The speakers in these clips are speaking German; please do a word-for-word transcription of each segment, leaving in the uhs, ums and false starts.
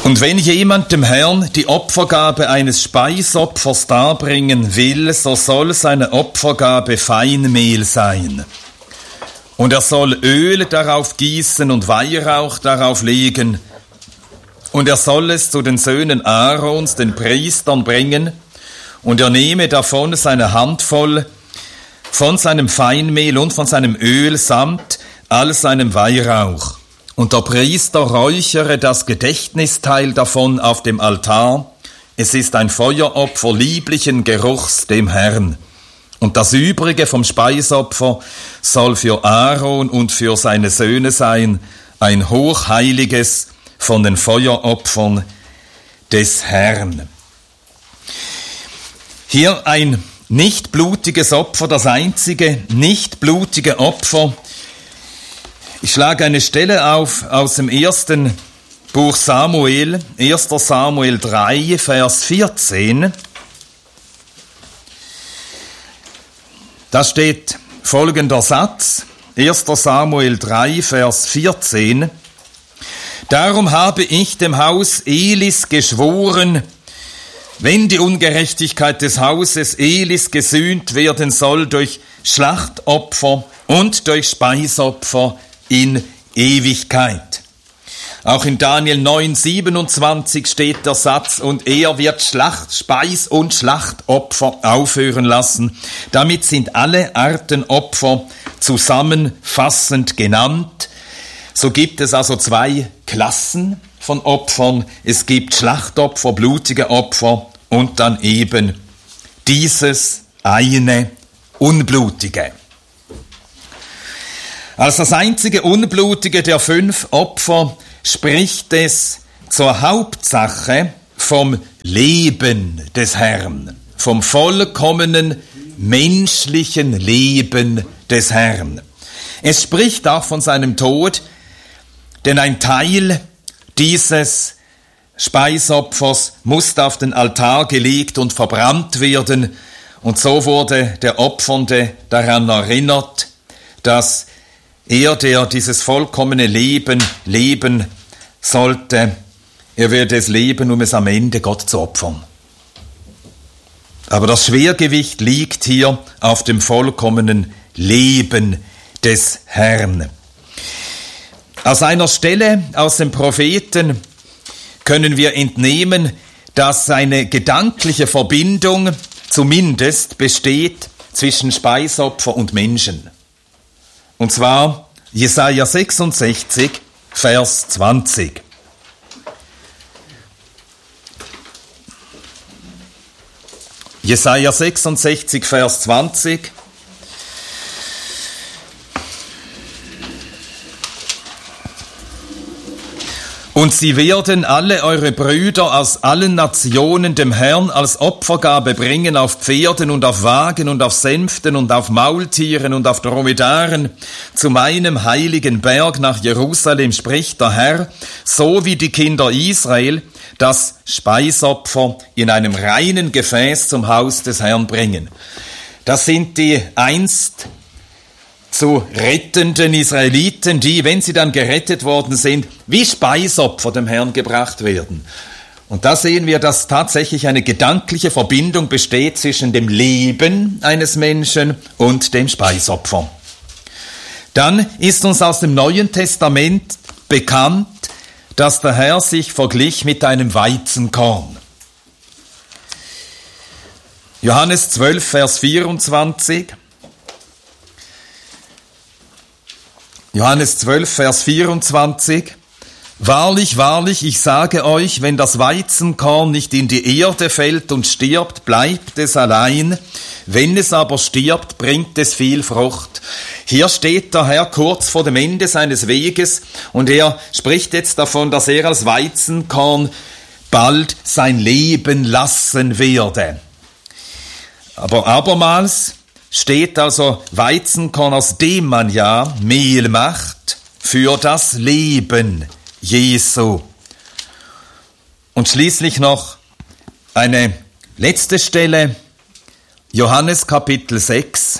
Und wenn jemand dem Herrn die Opfergabe eines Speisopfers darbringen will, so soll seine Opfergabe Feinmehl sein. Und er soll Öl darauf gießen und Weihrauch darauf legen. Und er soll es zu den Söhnen Aarons, den Priestern, bringen. Und er nehme davon seine Handvoll von seinem Feinmehl und von seinem Öl samt all seinem Weihrauch. Und der Priester räuchere das Gedächtnisteil davon auf dem Altar. Es ist ein Feueropfer lieblichen Geruchs dem Herrn. Und das Übrige vom Speisopfer soll für Aaron und für seine Söhne sein, ein hochheiliges von den Feueropfern des Herrn. Hier ein nicht blutiges Opfer, das einzige nicht blutige Opfer. Ich schlage eine Stelle auf aus dem ersten Buch Samuel, erster Samuel drei, Vers vierzehn. Da steht folgender Satz, erster Samuel drei, Vers vierzehn. Darum habe ich dem Haus Elis geschworen, wenn die Ungerechtigkeit des Hauses Elis gesühnt werden soll durch Schlachtopfer und durch Speisopfer in Ewigkeit. Auch in Daniel neun, siebenundzwanzig steht der Satz, und er wird Schlacht, Speis- und Schlachtopfer aufhören lassen. Damit sind alle Arten Opfer zusammenfassend genannt. So gibt es also zwei Klassen von Opfern. Es gibt Schlachtopfer, blutige Opfer und dann eben dieses eine unblutige. Als das einzige unblutige der fünf Opfer spricht es zur Hauptsache vom Leben des Herrn, vom vollkommenen menschlichen Leben des Herrn. Es spricht auch von seinem Tod, denn ein Teil dieses Speisopfers musste auf den Altar gelegt und verbrannt werden. Und so wurde der Opfernde daran erinnert, dass er, der dieses vollkommene Leben leben sollte, er würde es leben, um es am Ende Gott zu opfern. Aber das Schwergewicht liegt hier auf dem vollkommenen Leben des Herrn. Aus einer Stelle aus dem Propheten können wir entnehmen, dass eine gedankliche Verbindung zumindest besteht zwischen Speisopfer und Menschen. Und zwar Jesaja sechsundsechzig, Vers zwanzig. Jesaja sechsundsechzig, Vers zwanzig. Und sie werden alle eure Brüder aus allen Nationen dem Herrn als Opfergabe bringen auf Pferden und auf Wagen und auf Sänften und auf Maultieren und auf Dromedaren zu meinem heiligen Berg nach Jerusalem, spricht der Herr, so wie die Kinder Israel das Speisopfer in einem reinen Gefäß zum Haus des Herrn bringen. Das sind die einst zu rettenden Israeliten, die, wenn sie dann gerettet worden sind, wie Speisopfer dem Herrn gebracht werden. Und da sehen wir, dass tatsächlich eine gedankliche Verbindung besteht zwischen dem Leben eines Menschen und dem Speisopfer. Dann ist uns aus dem Neuen Testament bekannt, dass der Herr sich verglich mit einem Weizenkorn. Johannes zwölf, Vers vierundzwanzig. Johannes zwölf, Vers vierundzwanzig. Wahrlich, wahrlich, ich sage euch, wenn das Weizenkorn nicht in die Erde fällt und stirbt, bleibt es allein. Wenn es aber stirbt, bringt es viel Frucht. Hier steht der Herr kurz vor dem Ende seines Weges und er spricht jetzt davon, dass er als Weizenkorn bald sein Leben lassen werde. Aber abermals steht also Weizenkorn, aus dem man ja Mehl macht für das Leben Jesu. Und schließlich noch eine letzte Stelle, Johannes Kapitel sechs,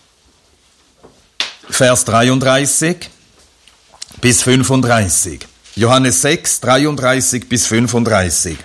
Vers dreiunddreißig bis fünfunddreißig. Johannes sechs, dreiunddreißig bis fünfunddreißig.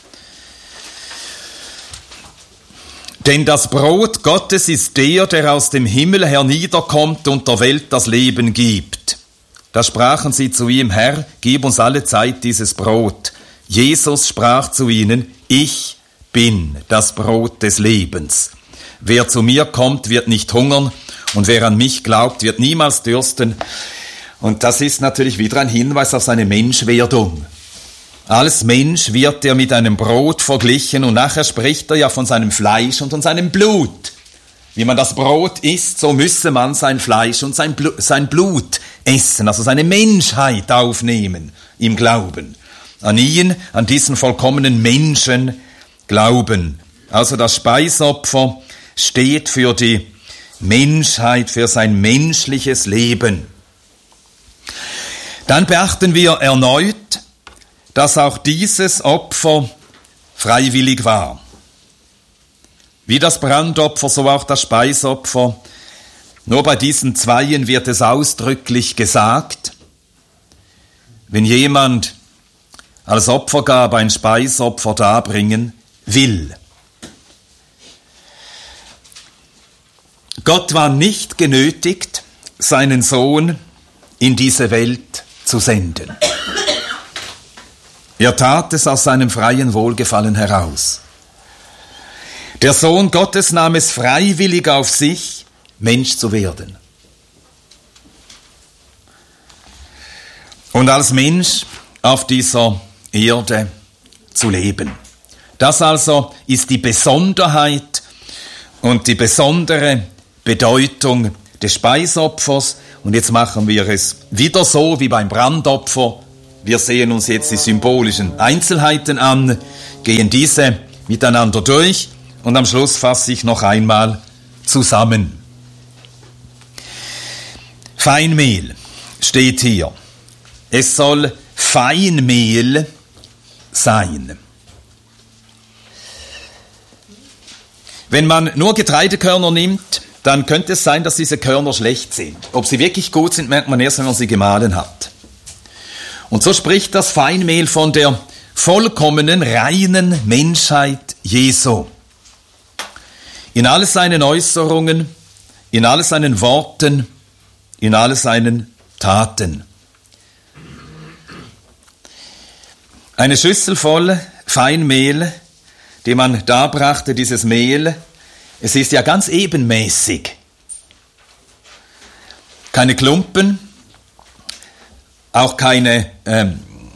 Denn das Brot Gottes ist der, der aus dem Himmel herniederkommt und der Welt das Leben gibt. Da sprachen sie zu ihm: Herr, gib uns alle Zeit dieses Brot. Jesus sprach zu ihnen: Ich bin das Brot des Lebens. Wer zu mir kommt, wird nicht hungern, und wer an mich glaubt, wird niemals dürsten. Und das ist natürlich wieder ein Hinweis auf seine Menschwerdung. Als Mensch wird er mit einem Brot verglichen, und nachher spricht er ja von seinem Fleisch und von seinem Blut. Wie man das Brot isst, so müsse man sein Fleisch und sein Blut, sein Blut essen, also seine Menschheit aufnehmen im Glauben. An ihn, an diesen vollkommenen Menschen glauben. Also das Speisopfer steht für die Menschheit, für sein menschliches Leben. Dann beachten wir erneut, dass auch dieses Opfer freiwillig war. Wie das Brandopfer, so auch das Speisopfer. Nur bei diesen Zweien wird es ausdrücklich gesagt, wenn jemand als Opfergabe ein Speisopfer darbringen will. Gott war nicht genötigt, seinen Sohn in diese Welt zu senden. Er tat es aus seinem freien Wohlgefallen heraus. Der Sohn Gottes nahm es freiwillig auf sich, Mensch zu werden. Und als Mensch auf dieser Erde zu leben. Das also ist die Besonderheit und die besondere Bedeutung des Speisopfers. Und jetzt machen wir es wieder so wie beim Brandopfer. Wir sehen uns jetzt die symbolischen Einzelheiten an, gehen diese miteinander durch und am Schluss fasse ich noch einmal zusammen. Feinmehl steht hier. Es soll Feinmehl sein. Wenn man nur Getreidekörner nimmt, dann könnte es sein, dass diese Körner schlecht sind. Ob sie wirklich gut sind, merkt man erst, wenn man sie gemahlen hat. Und so spricht das Feinmehl von der vollkommenen, reinen Menschheit Jesu. In all seinen Äußerungen, in all seinen Worten, in all seinen Taten. Eine Schüssel voll Feinmehl, die man darbrachte, dieses Mehl, es ist ja ganz ebenmäßig. Keine Klumpen, auch keine ähm,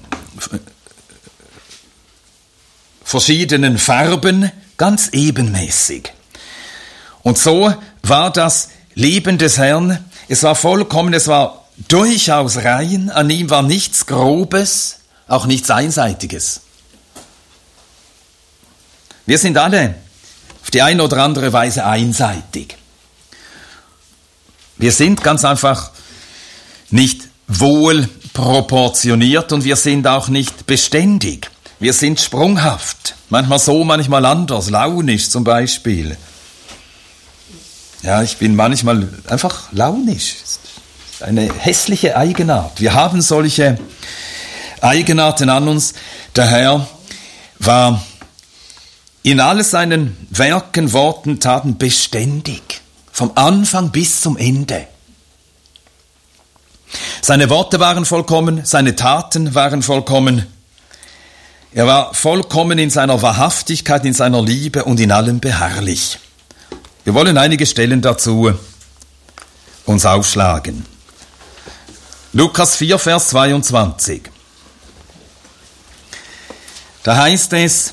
verschiedenen Farben, ganz ebenmäßig. Und so war das Leben des Herrn, es war vollkommen, es war durchaus rein, an ihm war nichts Grobes, auch nichts Einseitiges. Wir sind alle auf die eine oder andere Weise einseitig. Wir sind ganz einfach nicht wohl proportioniert und wir sind auch nicht beständig. Wir sind sprunghaft, manchmal so, manchmal anders, launisch zum Beispiel. Ja, ich bin manchmal einfach launisch. Eine hässliche Eigenart. Wir haben solche Eigenarten an uns. Der Herr war in all seinen Werken, Worten, Taten beständig. Vom Anfang bis zum Ende. Seine Worte waren vollkommen, seine Taten waren vollkommen. Er war vollkommen in seiner Wahrhaftigkeit, in seiner Liebe und in allem beharrlich. Wir wollen einige Stellen dazu uns aufschlagen. Lukas vier, Vers zweiundzwanzig. Da heißt es,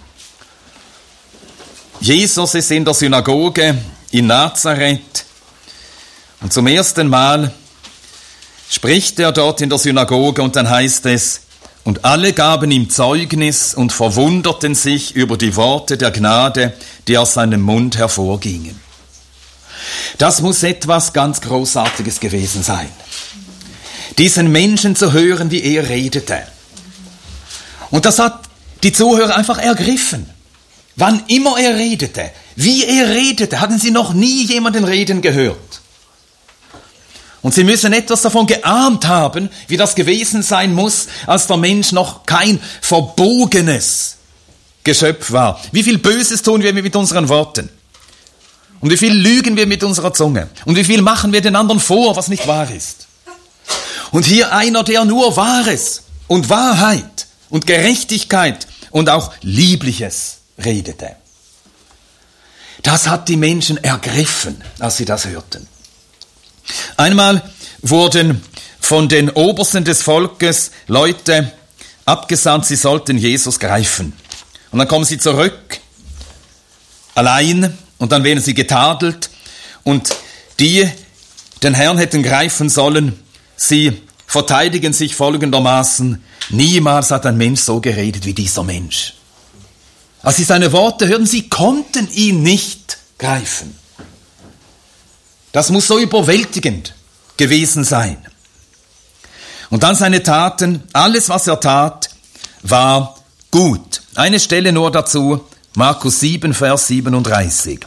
Jesus ist in der Synagoge in Nazareth und zum ersten Mal spricht er dort in der Synagoge und dann heißt es, und alle gaben ihm Zeugnis und verwunderten sich über die Worte der Gnade, die aus seinem Mund hervorgingen. Das muss etwas ganz Großartiges gewesen sein. Diesen Menschen zu hören, wie er redete. Und das hat die Zuhörer einfach ergriffen. Wann immer er redete, wie er redete, hatten sie noch nie jemanden reden gehört. Und sie müssen etwas davon geahnt haben, wie das gewesen sein muss, als der Mensch noch kein verbogenes Geschöpf war. Wie viel Böses tun wir mit unseren Worten? Und wie viel lügen wir mit unserer Zunge? Und wie viel machen wir den anderen vor, was nicht wahr ist? Und hier einer, der nur Wahres und Wahrheit und Gerechtigkeit und auch Liebliches redete. Das hat die Menschen ergriffen, als sie das hörten. Einmal wurden von den Obersten des Volkes Leute abgesandt, sie sollten Jesus greifen. Und dann kommen sie zurück, allein, und dann werden sie getadelt. Und die den Herrn hätten greifen sollen, sie verteidigen sich folgendermaßen: Niemals hat ein Mensch so geredet wie dieser Mensch. Als sie seine Worte hörten, sie konnten ihn nicht greifen. Das muss so überwältigend gewesen sein. Und dann seine Taten, alles was er tat, war gut. Eine Stelle nur dazu, Markus sieben, Vers siebenunddreißig.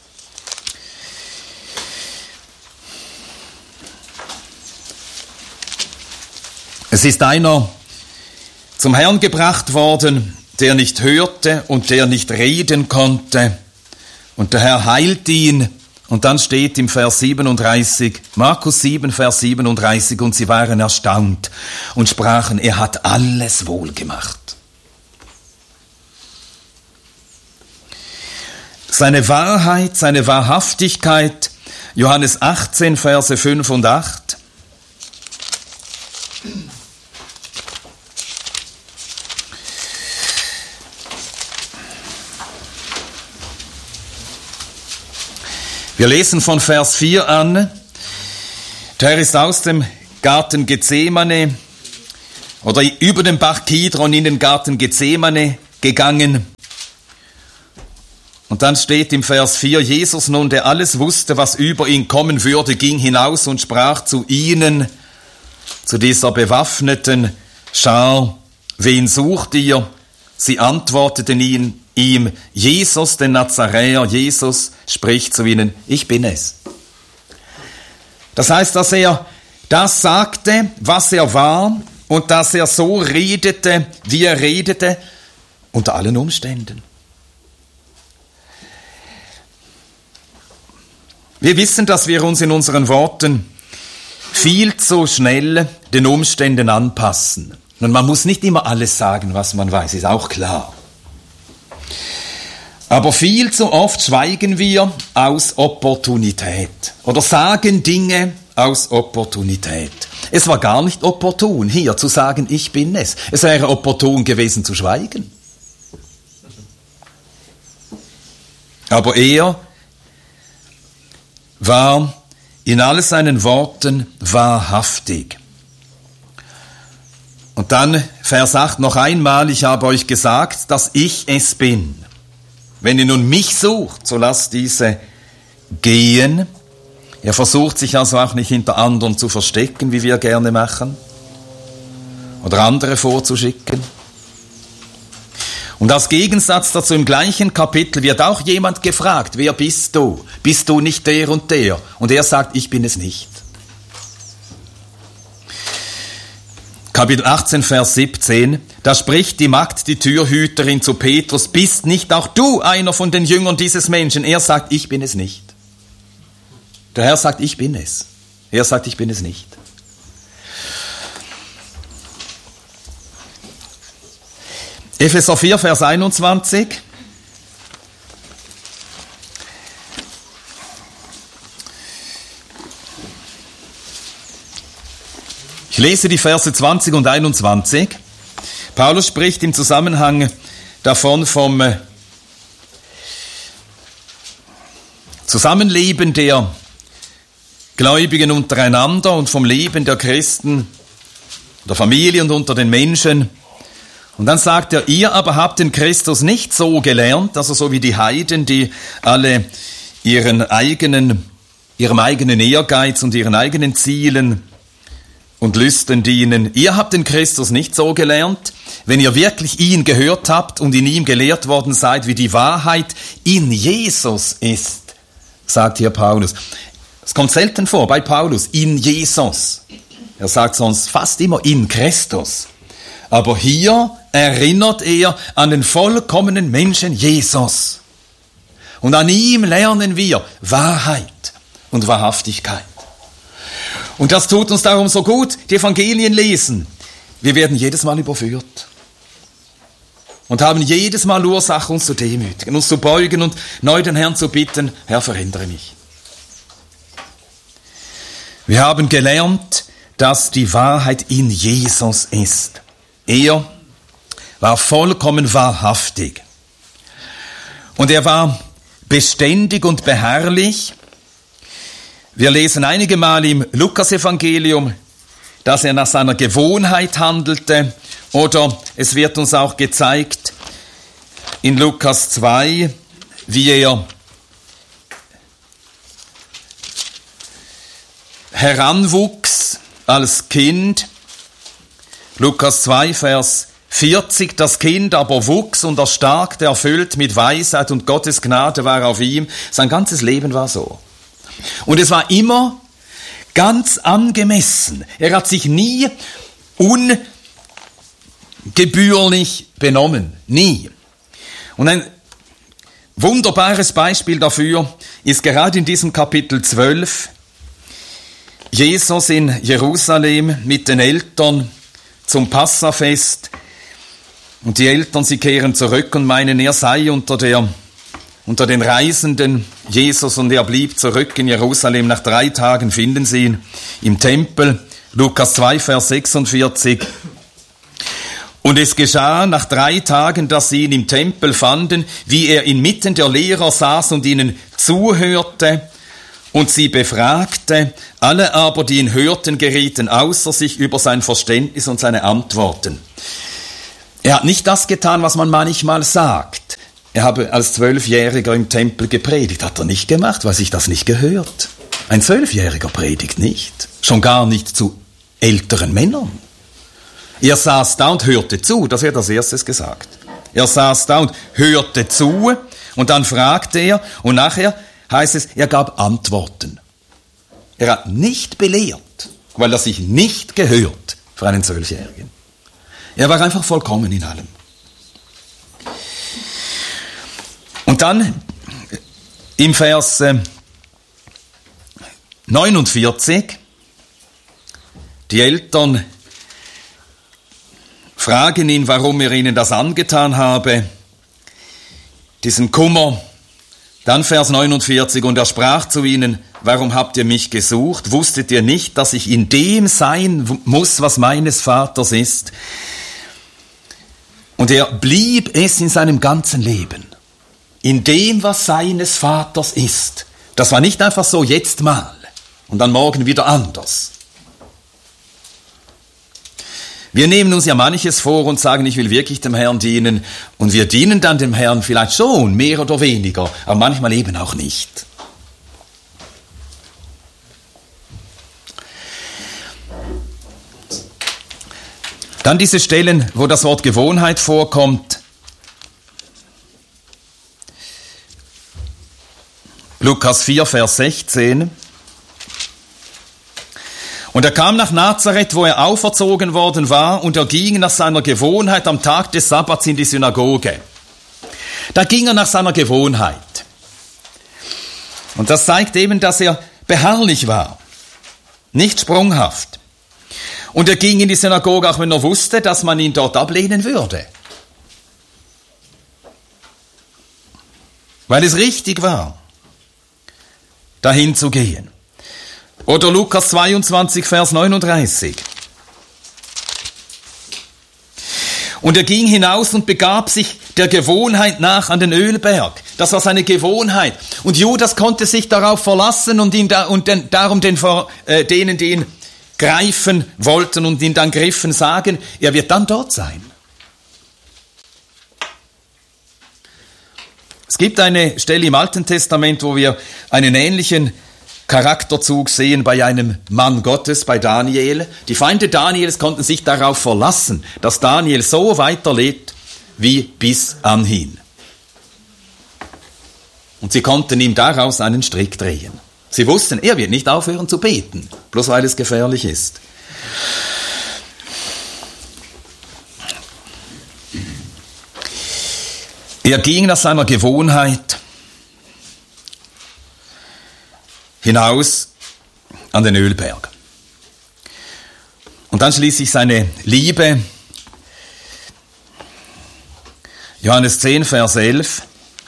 Es ist einer zum Herrn gebracht worden, der nicht hörte und der nicht reden konnte. Und der Herr heilt ihn. Und dann steht im Vers siebenunddreißig, Markus sieben, Vers siebenunddreißig, und sie waren erstaunt und sprachen, er hat alles wohl gemacht. Seine Wahrheit, seine Wahrhaftigkeit, Johannes achtzehn, Verse fünf und acht. Wir lesen von Vers vier an. Der Herr ist aus dem Garten Gethsemane oder über den Bach Kidron in den Garten Gethsemane gegangen. Und dann steht im Vers vier, Jesus nun, der alles wusste, was über ihn kommen würde, ging hinaus und sprach zu ihnen, zu dieser bewaffneten Schar: Wen sucht ihr? Sie antworteten ihn, ihm, Jesus, den Nazaräer. Jesus spricht zu ihnen, ich bin es. Das heißt, dass er das sagte, was er war, und dass er so redete, wie er redete, unter allen Umständen. Wir wissen, dass wir uns in unseren Worten viel zu schnell den Umständen anpassen. Und man muss nicht immer alles sagen, was man weiß, ist auch klar. Aber viel zu oft schweigen wir aus Opportunität oder sagen Dinge aus Opportunität. Es war gar nicht opportun, hier zu sagen, ich bin es. Es wäre opportun gewesen zu schweigen. Aber er war in all seinen Worten wahrhaftig. Und dann Vers acht noch einmal, ich habe euch gesagt, dass ich es bin. Wenn ihr nun mich sucht, so lasst diese gehen. Er versucht sich also auch nicht hinter anderen zu verstecken, wie wir gerne machen, oder andere vorzuschicken. Und als Gegensatz dazu im gleichen Kapitel wird auch jemand gefragt, wer bist du? Bist du nicht der und der? Und er sagt, ich bin es nicht. Kapitel achtzehn, Vers siebzehn, da spricht die Magd, die Türhüterin, zu Petrus, bist nicht auch du einer von den Jüngern dieses Menschen? Er sagt, ich bin es nicht. Der Herr sagt, ich bin es. Er sagt, ich bin es nicht. Epheser vier, Vers einundzwanzig. Ich lese die Verse zwanzig und einundzwanzig. Paulus spricht im Zusammenhang davon vom Zusammenleben der Gläubigen untereinander und vom Leben der Christen, der Familie und unter den Menschen. Und dann sagt er, ihr aber habt den Christus nicht so gelernt, also so wie die Heiden, die alle ihren eigenen, ihrem eigenen Ehrgeiz und ihren eigenen Zielen und Lüsten dienen. Ihr habt den Christus nicht so gelernt, wenn ihr wirklich ihn gehört habt und in ihm gelehrt worden seid, wie die Wahrheit in Jesus ist, sagt hier Paulus. Es kommt selten vor bei Paulus, in Jesus. Er sagt sonst fast immer in Christus. Aber hier erinnert er an den vollkommenen Menschen Jesus. Und an ihm lernen wir Wahrheit und Wahrhaftigkeit. Und das tut uns darum so gut, die Evangelien lesen. Wir werden jedes Mal überführt. Und haben jedes Mal Ursache, uns zu demütigen, uns zu beugen und neu den Herrn zu bitten, Herr, verändere mich. Wir haben gelernt, dass die Wahrheit in Jesus ist. Er war vollkommen wahrhaftig. Und er war beständig und beharrlich. Wir lesen einige Mal im Lukas-Evangelium, dass er nach seiner Gewohnheit handelte. Oder es wird uns auch gezeigt in Lukas zwei, wie er heranwuchs als Kind. Lukas zwei, Vers vierzig, das Kind aber wuchs und erstarkte, erfüllt mit Weisheit und Gottes Gnade war auf ihm. Sein ganzes Leben war so. Und es war immer ganz angemessen. Er hat sich nie ungebührlich benommen. Nie. Und ein wunderbares Beispiel dafür ist gerade in diesem Kapitel zwölf, Jesus in Jerusalem mit den Eltern zum Passafest. Und die Eltern, sie kehren zurück und meinen, er sei unter der, unter den Reisenden Jesus, und er blieb zurück in Jerusalem. Nach drei Tagen finden sie ihn im Tempel. Lukas zwei, Vers sechsundvierzig. Und es geschah nach drei Tagen, dass sie ihn im Tempel fanden, wie er inmitten der Lehrer saß und ihnen zuhörte und sie befragte. Alle aber, die ihn hörten, gerieten außer sich über sein Verständnis und seine Antworten. Er hat nicht das getan, was man manchmal sagt. Er habe als Zwölfjähriger im Tempel gepredigt. Hat er nicht gemacht, weil sich das nicht gehört. Ein Zwölfjähriger predigt nicht. Schon gar nicht zu älteren Männern. Er saß da und hörte zu. Das wird als erstes gesagt. Er saß da und hörte zu. Und dann fragte er. Und nachher heißt es, er gab Antworten. Er hat nicht belehrt, weil er sich nicht gehört für einen Zwölfjährigen. Er war einfach vollkommen in allem. Und dann im Vers neunundvierzig, die Eltern fragen ihn, warum er ihnen das angetan habe, diesen Kummer. Dann Vers neunundvierzig, und er sprach zu ihnen, warum habt ihr mich gesucht? Wusstet ihr nicht, dass ich in dem sein muss, was meines Vaters ist? Und er blieb es in seinem ganzen Leben. In dem, was seines Vaters ist. Das war nicht einfach so, jetzt mal und dann morgen wieder anders. Wir nehmen uns ja manches vor und sagen, ich will wirklich dem Herrn dienen. Und wir dienen dann dem Herrn vielleicht schon, mehr oder weniger, aber manchmal eben auch nicht. Dann diese Stellen, wo das Wort Gewohnheit vorkommt. Lukas vier, Vers sechzehn. Und er kam nach Nazareth, wo er auferzogen worden war, und er ging nach seiner Gewohnheit am Tag des Sabbats in die Synagoge. Da ging er nach seiner Gewohnheit. Und das zeigt eben, dass er beharrlich war, nicht sprunghaft. Und er ging in die Synagoge, auch wenn er wusste, dass man ihn dort ablehnen würde. Weil es richtig war, dahin zu gehen. Oder Lukas zweiundzwanzig, Vers neununddreißig. Und er ging hinaus und begab sich der Gewohnheit nach an den Ölberg. Das war seine Gewohnheit. Und Judas konnte sich darauf verlassen und, ihn da, und den, darum den, äh, denen, die ihn greifen wollten und ihn dann griffen, sagen, er wird dann dort sein. Es gibt eine Stelle im Alten Testament, wo wir einen ähnlichen Charakterzug sehen bei einem Mann Gottes, bei Daniel. Die Feinde Daniels konnten sich darauf verlassen, dass Daniel so weiterlebt wie bis anhin. Und sie konnten ihm daraus einen Strick drehen. Sie wussten, er wird nicht aufhören zu beten, bloß weil es gefährlich ist. Er ging nach seiner Gewohnheit hinaus an den Ölberg. Und dann schließlich seine Liebe. Johannes zehn, Vers elf.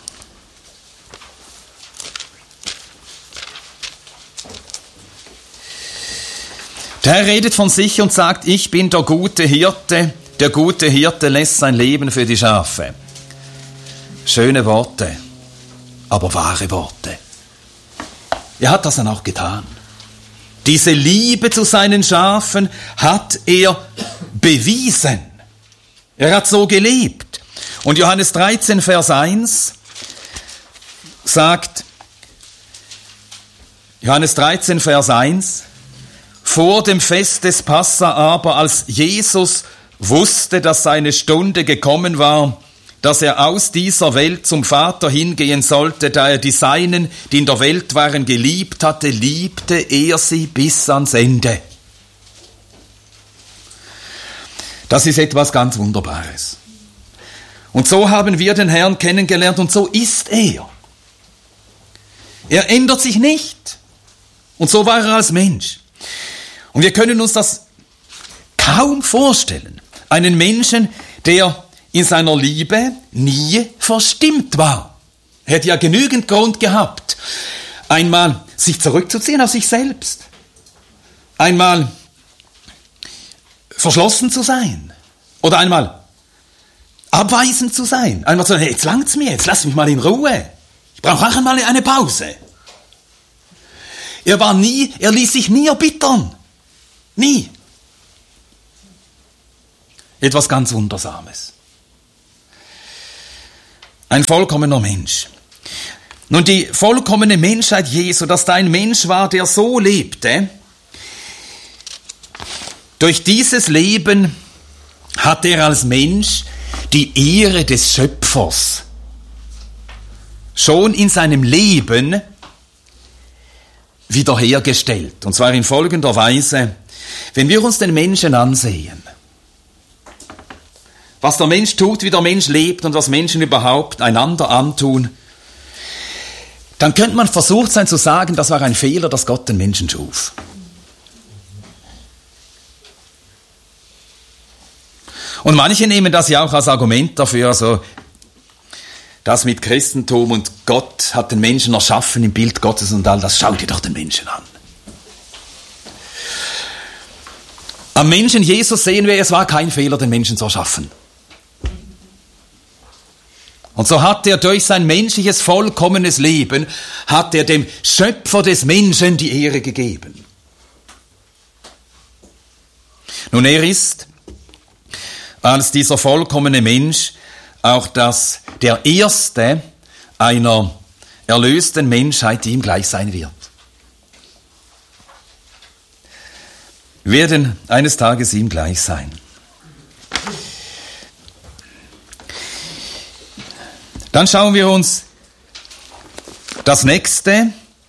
Der Herr redet von sich und sagt, ich bin der gute Hirte. Der gute Hirte lässt sein Leben für die Schafe. Schöne Worte, aber wahre Worte. Er hat das dann auch getan. Diese Liebe zu seinen Schafen hat er bewiesen. Er hat so gelebt. Und Johannes dreizehn, Vers eins sagt, Johannes dreizehn, Vers eins, vor dem Fest des Passa aber, als Jesus wusste, dass seine Stunde gekommen war, dass er aus dieser Welt zum Vater hingehen sollte, da er die Seinen, die in der Welt waren, geliebt hatte, liebte er sie bis ans Ende. Das ist etwas ganz Wunderbares. Und so haben wir den Herrn kennengelernt und so ist er. Er ändert sich nicht. Und so war er als Mensch. Und wir können uns das kaum vorstellen. Einen Menschen, der in seiner Liebe nie verstimmt war. Er hätte ja genügend Grund gehabt, einmal sich zurückzuziehen auf sich selbst, einmal verschlossen zu sein oder einmal abweisend zu sein, einmal zu sagen, hey, jetzt langt's mir, jetzt lass mich mal in Ruhe, ich brauche auch einmal eine Pause. Er war nie, er ließ sich nie erbittern, nie. Etwas ganz Wundersames. Ein vollkommener Mensch. Nun, die vollkommene Menschheit Jesu, dass da ein Mensch war, der so lebte, durch dieses Leben hat er als Mensch die Ehre des Schöpfers schon in seinem Leben wiederhergestellt. Und zwar in folgender Weise, wenn wir uns den Menschen ansehen, was der Mensch tut, wie der Mensch lebt und was Menschen überhaupt einander antun, dann könnte man versucht sein zu sagen, das war ein Fehler, dass Gott den Menschen schuf. Und manche nehmen das ja auch als Argument dafür, also das mit Christentum und Gott hat den Menschen erschaffen im Bild Gottes und all das, schau dir doch den Menschen an. Am Menschen Jesus sehen wir, es war kein Fehler, den Menschen zu erschaffen. Und so hat er durch sein menschliches, vollkommenes Leben, hat er dem Schöpfer des Menschen die Ehre gegeben. Nun, er ist als dieser vollkommene Mensch auch das, der Erste einer erlösten Menschheit, die ihm gleich sein wird. Wir werden eines Tages ihm gleich sein. Dann schauen wir uns das nächste,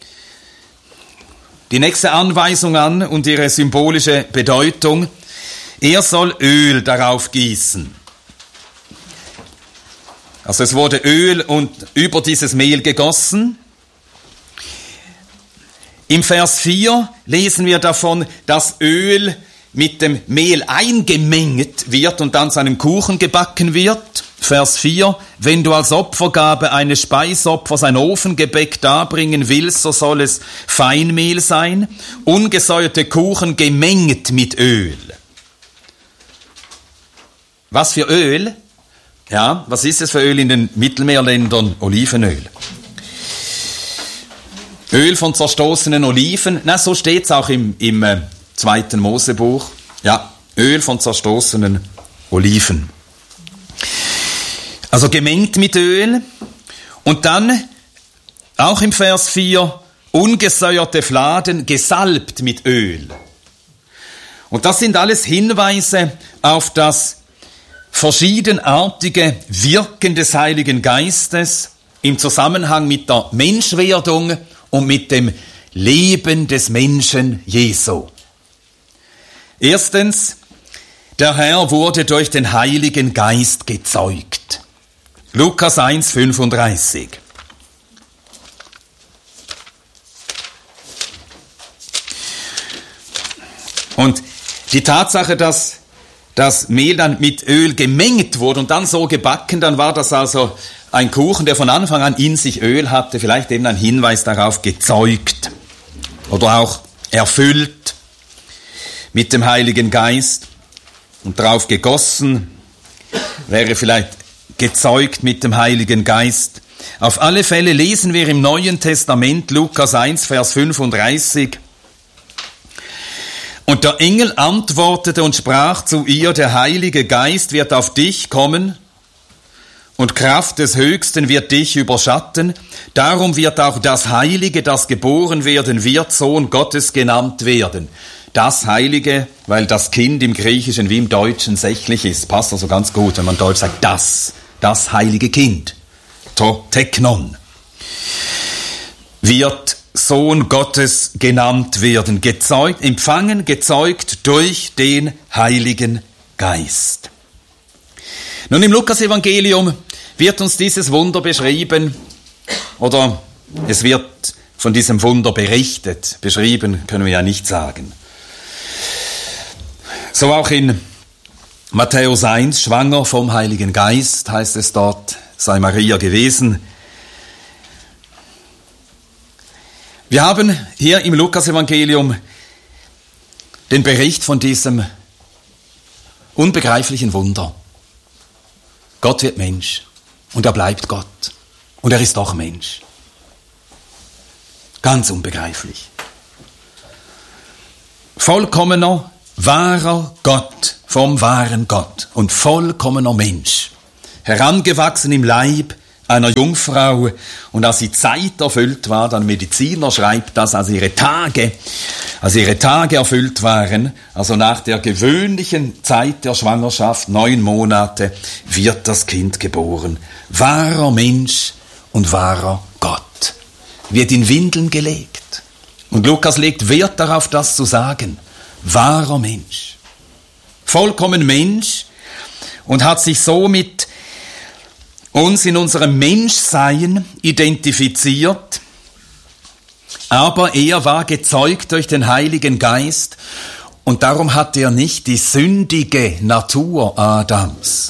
die nächste Anweisung an und ihre symbolische Bedeutung. Er soll Öl darauf gießen. Also es wurde Öl und über dieses Mehl gegossen. Im Vers vier lesen wir davon, dass Öl mit dem Mehl eingemengt wird und dann zu einem Kuchen gebacken wird. Vers vier, wenn du als Opfergabe eines Speisopfers ein Ofengebäck darbringen willst, so soll es Feinmehl sein, ungesäuerte Kuchen gemengt mit Öl. Was für Öl? Ja, was ist es für Öl in den Mittelmeerländern? Olivenöl. Öl von zerstoßenen Oliven, na, so steht es auch im, im äh, zweiten Mosebuch. Ja, Öl von zerstoßenen Oliven. Also gemengt mit Öl. Und dann, auch im Vers vier, ungesäuerte Fladen, gesalbt mit Öl. Und das sind alles Hinweise auf das verschiedenartige Wirken des Heiligen Geistes im Zusammenhang mit der Menschwerdung und mit dem Leben des Menschen Jesu. Erstens, der Herr wurde durch den Heiligen Geist gezeugt. Lukas eins, fünfunddreißig. Und die Tatsache, dass das Mehl dann mit Öl gemengt wurde und dann so gebacken, dann war das also ein Kuchen, der von Anfang an in sich Öl hatte, vielleicht eben ein Hinweis darauf, gezeugt oder auch erfüllt mit dem Heiligen Geist und darauf gegossen, wäre vielleicht gezeugt mit dem Heiligen Geist. Auf alle Fälle lesen wir im Neuen Testament, Lukas eins, Vers fünfunddreißig, und der Engel antwortete und sprach zu ihr, der Heilige Geist wird auf dich kommen und Kraft des Höchsten wird dich überschatten. Darum wird auch das Heilige, das geboren werden wird, Sohn Gottes genannt werden. Das Heilige, weil das Kind im Griechischen wie im Deutschen sächlich ist. Passt also ganz gut, wenn man Deutsch sagt, das, das heilige Kind. To teknon. Wird Sohn Gottes genannt werden, gezeugt, empfangen, gezeugt durch den Heiligen Geist. Nun im Lukas-Evangelium wird uns dieses Wunder beschrieben, oder es wird von diesem Wunder berichtet. Beschrieben können wir ja nicht sagen. So auch in Matthäus eins, schwanger vom Heiligen Geist, heißt es dort, sei Maria gewesen. Wir haben hier im Lukas-Evangelium den Bericht von diesem unbegreiflichen Wunder. Gott wird Mensch und er bleibt Gott und er ist doch Mensch. Ganz unbegreiflich. Vollkommener, wahrer Gott vom wahren Gott und vollkommener Mensch. Herangewachsen im Leib einer Jungfrau, und als die Zeit erfüllt war, dann Mediziner schreibt das, als ihre Tage, als ihre Tage erfüllt waren, also nach der gewöhnlichen Zeit der Schwangerschaft, neun Monate, wird das Kind geboren. Wahrer Mensch und wahrer Gott. Wird in Windeln gelegt. Und Lukas legt Wert darauf, das zu sagen. Wahrer Mensch. Vollkommen Mensch und hat sich somit uns in unserem Menschsein identifiziert, aber er war gezeugt durch den Heiligen Geist und darum hat er nicht die sündige Natur Adams.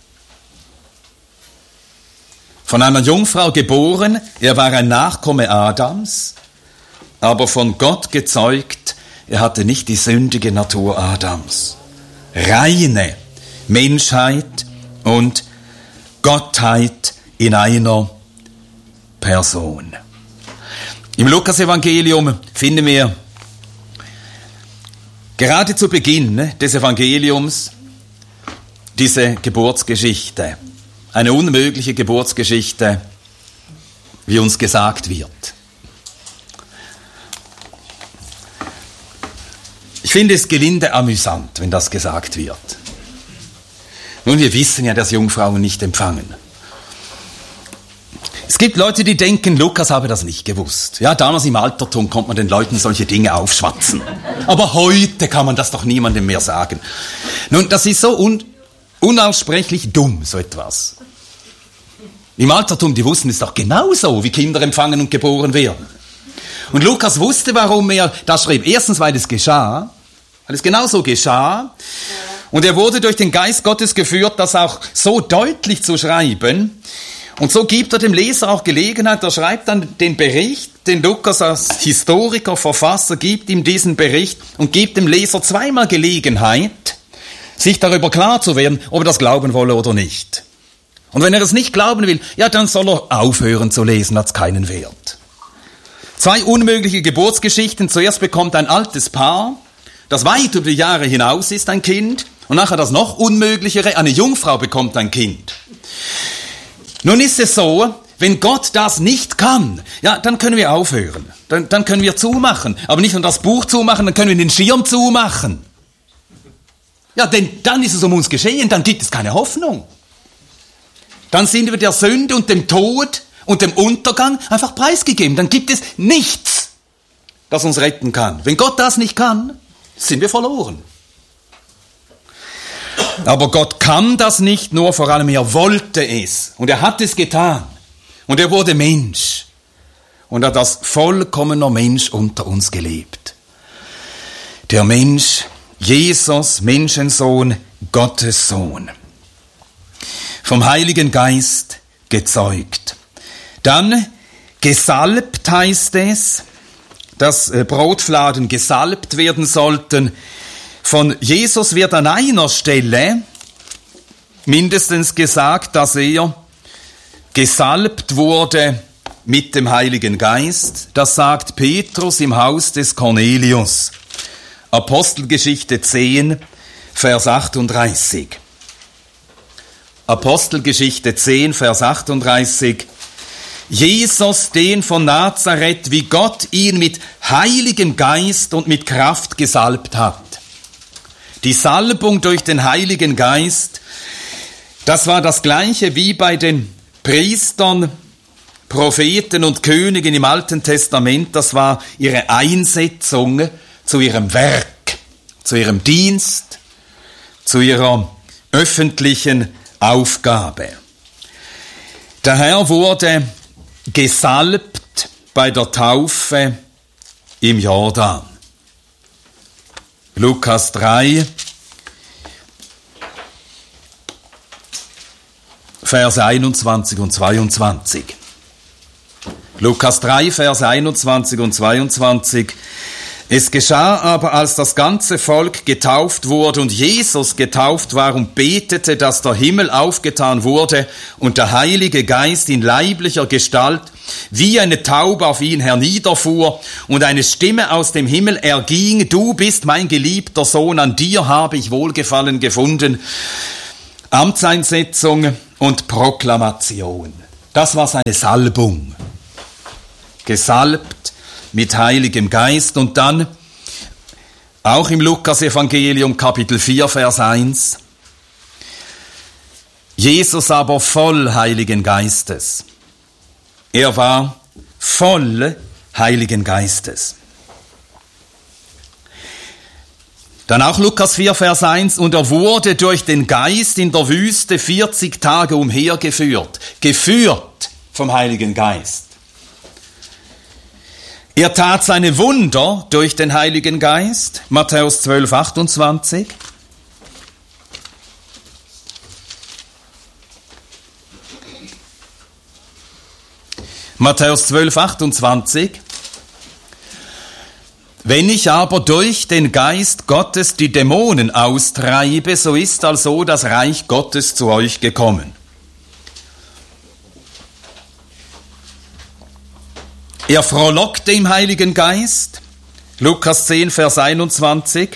Von einer Jungfrau geboren, er war ein Nachkomme Adams, aber von Gott gezeugt, er hatte nicht die sündige Natur Adams. Reine Menschheit und Gottheit in einer Person. Im Lukas-Evangelium finden wir gerade zu Beginn des Evangeliums diese Geburtsgeschichte. Eine unmögliche Geburtsgeschichte, wie uns gesagt wird. Ich finde es gelinde amüsant, wenn das gesagt wird. Nun, wir wissen ja, dass Jungfrauen nicht empfangen. Es gibt Leute, die denken, Lukas habe das nicht gewusst. Ja, damals im Altertum konnte man den Leuten solche Dinge aufschwatzen. Aber heute kann man das doch niemandem mehr sagen. Nun, das ist so un- unaussprechlich dumm, so etwas. Im Altertum, die wussten es doch genauso, wie Kinder empfangen und geboren werden. Und Lukas wusste, warum er das schrieb. Erstens, weil es geschah, weil es genauso geschah. Und er wurde durch den Geist Gottes geführt, das auch so deutlich zu schreiben. Und so gibt er dem Leser auch Gelegenheit, er schreibt dann den Bericht, den Lukas als Historiker, Verfasser, gibt ihm diesen Bericht und gibt dem Leser zweimal Gelegenheit, sich darüber klar zu werden, ob er das glauben wolle oder nicht. Und wenn er es nicht glauben will, ja, dann soll er aufhören zu lesen, hat's keinen Wert. Zwei unmögliche Geburtsgeschichten. Zuerst bekommt ein altes Paar, das weit über die Jahre hinaus ist, ein Kind. Und nachher das noch Unmöglichere, eine Jungfrau bekommt ein Kind. Nun ist es so, wenn Gott das nicht kann, ja, dann können wir aufhören. Dann, dann können wir zumachen. Aber nicht nur das Buch zumachen, dann können wir den Schirm zumachen. Ja, denn dann ist es um uns geschehen, dann gibt es keine Hoffnung. Dann sind wir der Sünde und dem Tod und dem Untergang einfach preisgegeben. Dann gibt es nichts. das uns retten kann. Wenn Gott das nicht kann, sind wir verloren. Aber Gott kann das nicht nur, vor allem er wollte es. Und er hat es getan. Und er wurde Mensch. Und hat als vollkommener Mensch unter uns gelebt. Der Mensch, Jesus, Menschensohn, Gottes Sohn. Vom Heiligen Geist gezeugt. Dann gesalbt heißt es, dass Brotfladen gesalbt werden sollten. Von Jesus wird an einer Stelle mindestens gesagt, dass er gesalbt wurde mit dem Heiligen Geist. Das sagt Petrus im Haus des Cornelius. Apostelgeschichte zehn, Vers achtunddreißig. Apostelgeschichte zehn, Vers achtunddreißig. Jesus, den von Nazareth, wie Gott ihn mit Heiligem Geist und mit Kraft gesalbt hat. Die Salbung durch den Heiligen Geist, das war das Gleiche wie bei den Priestern, Propheten und Königen im Alten Testament. Das war ihre Einsetzung zu ihrem Werk, zu ihrem Dienst, zu ihrer öffentlichen Aufgabe. Der Herr wurde gesalbt bei der Taufe im Jordan. Lukas drei, Verse einundzwanzig und zweiundzwanzig. Lukas drei, Verse einundzwanzig und zweiundzwanzig. Es geschah aber, als das ganze Volk getauft wurde und Jesus getauft war und betete, dass der Himmel aufgetan wurde und der Heilige Geist in leiblicher Gestalt wie eine Taube auf ihn herniederfuhr und eine Stimme aus dem Himmel erging: Du bist mein geliebter Sohn, an dir habe ich Wohlgefallen gefunden. Amtseinsetzung und Proklamation. Das war seine Salbung. Gesalbt mit Heiligem Geist. Und dann auch im Lukas-Evangelium Kapitel vier, Vers eins. Jesus aber voll Heiligen Geistes. Er war voll Heiligen Geistes. Dann auch Lukas vier, Vers eins. Und er wurde durch den Geist in der Wüste vierzig Tage umhergeführt. Geführt vom Heiligen Geist. Er tat seine Wunder durch den Heiligen Geist. Matthäus zwölf, achtundzwanzig. Matthäus zwölf, achtundzwanzig. Wenn ich aber durch den Geist Gottes die Dämonen austreibe, so ist also das Reich Gottes zu euch gekommen. Er frohlockte im Heiligen Geist. Lukas zehn, Vers einundzwanzig.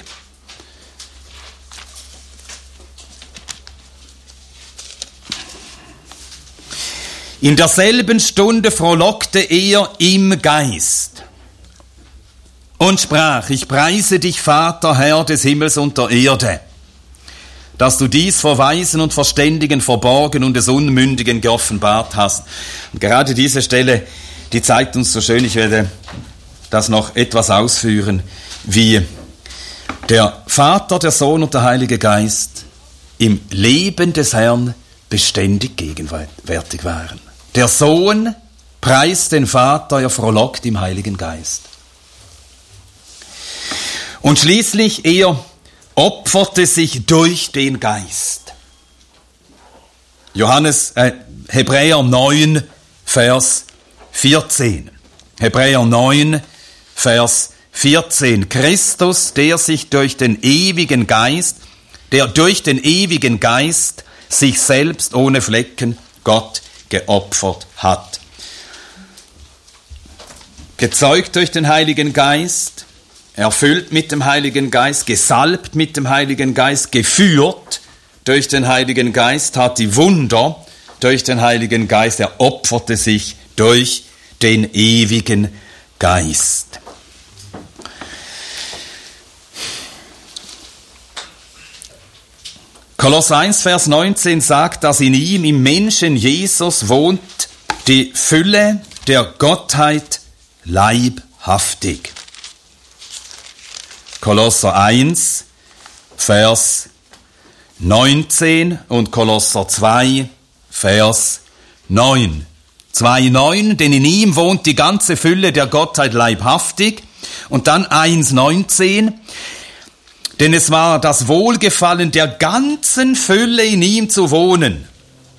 In derselben Stunde frohlockte er im Geist und sprach: Ich preise dich, Vater, Herr des Himmels und der Erde, dass du dies vor Weisen und Verständigen verborgen und des Unmündigen geoffenbart hast. Und gerade diese Stelle, die zeigt uns so schön, ich werde das noch etwas ausführen, wie der Vater, der Sohn und der Heilige Geist im Leben des Herrn beständig gegenwärtig waren. Der Sohn preist den Vater, er frohlockt im Heiligen Geist. Und schließlich, er opferte sich durch den Geist. Johannes, äh, Hebräer neun, Vers vierzehn. Hebräer neun, Vers vierzehn. Christus, der sich durch den ewigen Geist, der durch den ewigen Geist sich selbst ohne Flecken Gott geopfert hat. Gezeugt durch den Heiligen Geist, erfüllt mit dem Heiligen Geist, gesalbt mit dem Heiligen Geist, geführt durch den Heiligen Geist, hat die Wunder durch den Heiligen Geist, er opferte sich durch den ewigen Geist. Kolosser eins, Vers neunzehn sagt, dass in ihm, im Menschen Jesus, wohnt die Fülle der Gottheit leibhaftig. Kolosser eins, Vers neunzehn und Kolosser zwei, Vers neun. zwei neun, denn in ihm wohnt die ganze Fülle der Gottheit leibhaftig. Und dann eins neunzehn, denn es war das Wohlgefallen der ganzen Fülle in ihm zu wohnen.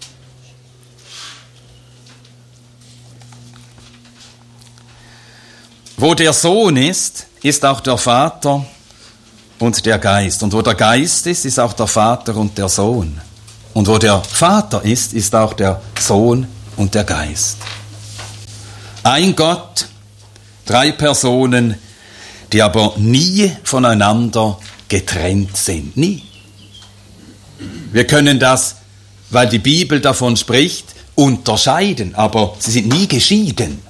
Wo der Sohn ist, ist auch der Vater und der Geist. Und wo der Geist ist, ist auch der Vater und der Sohn. Und wo der Vater ist, ist auch der Sohn und der Geist. Ein Gott, drei Personen, die aber nie voneinander getrennt sind. Nie. Wir können das, weil die Bibel davon spricht, unterscheiden, aber sie sind nie geschieden.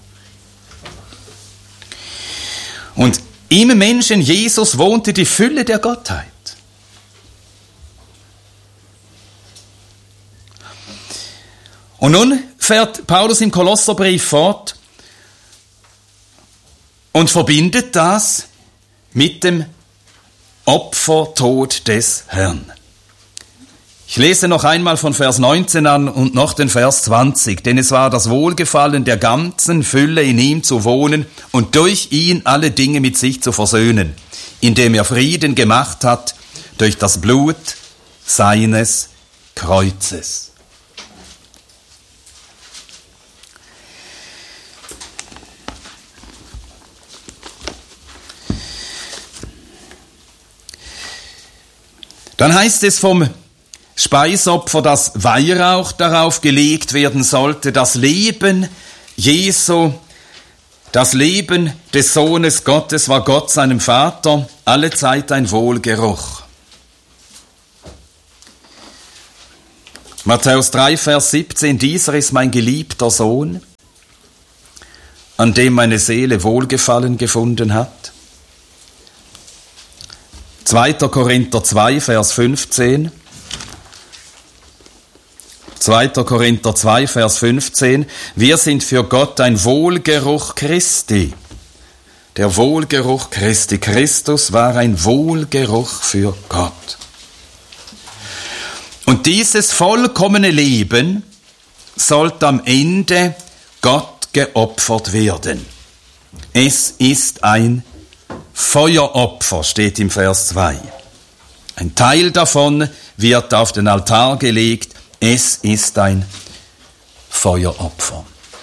Und im Menschen Jesus wohnte die Fülle der Gottheit. Und nun fährt Paulus im Kolosserbrief fort und verbindet das mit dem Opfertod des Herrn. Ich lese noch einmal von Vers neunzehn an und noch den Vers zwanzig. Denn es war das Wohlgefallen der ganzen Fülle in ihm zu wohnen und durch ihn alle Dinge mit sich zu versöhnen, indem er Frieden gemacht hat durch das Blut seines Kreuzes. Dann heißt es vom Speisopfer, dass Weihrauch darauf gelegt werden sollte, das Leben Jesu, das Leben des Sohnes Gottes war Gott seinem Vater alle Zeit ein Wohlgeruch. Matthäus drei, Vers siebzehn, dieser ist mein geliebter Sohn, an dem meine Seele Wohlgefallen gefunden hat. zweiter Korinther zwei, Vers fünfzehn. zweiter Korinther zwei, Vers fünfzehn. Wir sind für Gott ein Wohlgeruch Christi. Der Wohlgeruch Christi. Christus war ein Wohlgeruch für Gott. Und dieses vollkommene Leben sollte am Ende Gott geopfert werden. Es ist ein Feueropfer, steht im Vers zwei. Ein Teil davon wird auf den Altar gelegt. Es ist ein Feueropfer.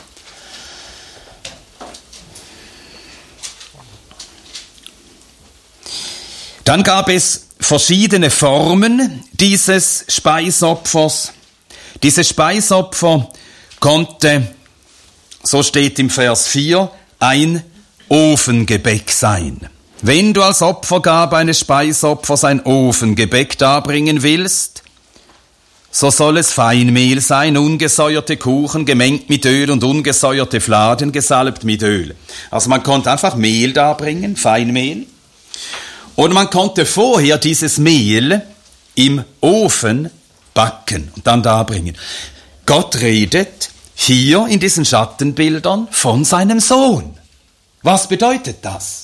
Dann gab es verschiedene Formen dieses Speisopfers. Dieses Speisopfer konnte, so steht im Vers vier, ein Ofengebäck sein. Wenn du als Opfergabe eines Speisopfers ein Ofengebäck darbringen willst, so soll es Feinmehl sein, ungesäuerte Kuchen, gemengt mit Öl und ungesäuerte Fladen, gesalbt mit Öl. Also man konnte einfach Mehl darbringen, Feinmehl. Und man konnte vorher dieses Mehl im Ofen backen und dann darbringen. Gott redet hier in diesen Schattenbildern von seinem Sohn. Was bedeutet das?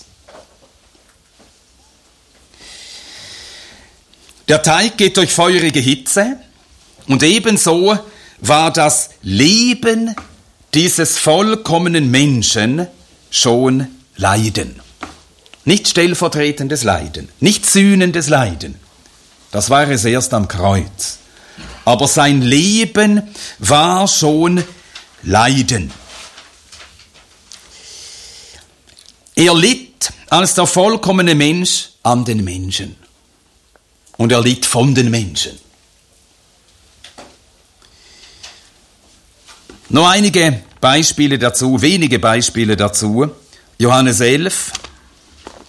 Der Teig geht durch feurige Hitze und ebenso war das Leben dieses vollkommenen Menschen schon Leiden. Nicht stellvertretendes Leiden, nicht sühnendes Leiden. Das war es erst am Kreuz. Aber sein Leben war schon Leiden. Er litt als der vollkommene Mensch an den Menschen. Und er litt von den Menschen. Nur einige Beispiele dazu, wenige Beispiele dazu. Johannes elf,